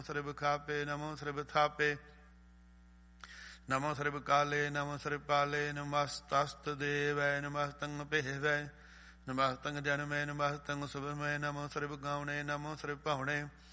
ਸਰਬ ਖਾਪੇ ਨਮੋ ਸਰਬ ਥਾਪੇ ਨਮੋ ਸਰਬ ਕਾਲੇ ਨਮੋ ਸਰਬ ਪਾਲੇ ਨਮਸਤਸਤ ਦੇਵੈ ਨਮਸਤੰ ਭੇਵੈ ਨਮਸਤੰ ਜਨਮੇ ਨਮਸਤੰ ਸੁਭਮੈ ਨਮੋ ਸਰਬ ਗਾਉਣੇ ਨਮੋ ਸਰਬ ਭਾਉਣੇ